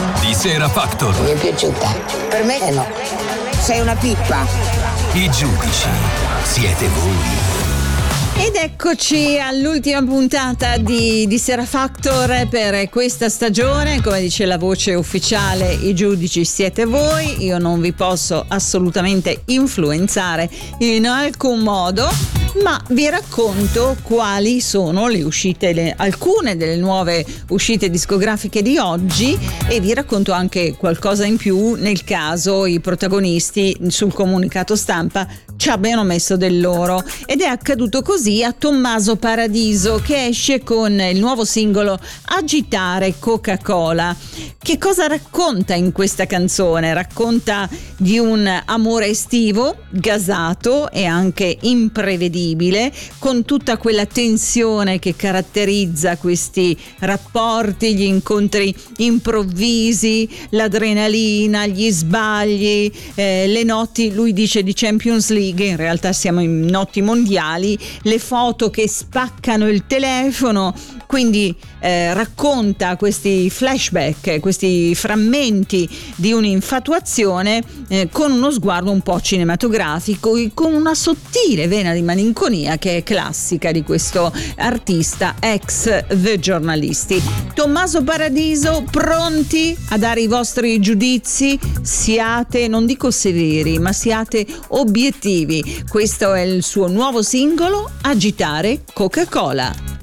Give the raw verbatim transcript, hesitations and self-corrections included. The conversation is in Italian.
di Sera Factor. Mi è piaciuta. Per me no. Sei una pippa. I giudici siete voi. Ed eccoci all'ultima puntata di, di Sera Factor per questa stagione. Come dice la voce ufficiale, i giudici siete voi. Io non vi posso assolutamente influenzare in alcun modo, ma vi racconto quali sono le uscite, le, alcune delle nuove uscite discografiche di oggi, e vi racconto anche qualcosa in più nel caso i protagonisti sul comunicato stampa ci abbiano messo del loro. Ed è accaduto così a Tommaso Paradiso, che esce con il nuovo singolo Agitare Coca-Cola. Che cosa racconta in questa canzone? Racconta di un amore estivo, gasato e anche imprevedibile, con tutta quella tensione che caratterizza questi rapporti, gli incontri improvvisi, l'adrenalina, gli sbagli, eh, le notti, lui dice, di Champions League, in realtà siamo in notti mondiali, le foto che spaccano il telefono. Quindi eh, racconta questi flashback, questi frammenti di un'infatuazione eh, con uno sguardo un po' cinematografico, con una sottile vena di malinconia che è classica di questo artista ex The Giornalisti. Tommaso Paradiso, pronti a dare i vostri giudizi? Siate, non dico severi, ma siate obiettivi. Questo è il suo nuovo singolo, Agitare Coca-Cola.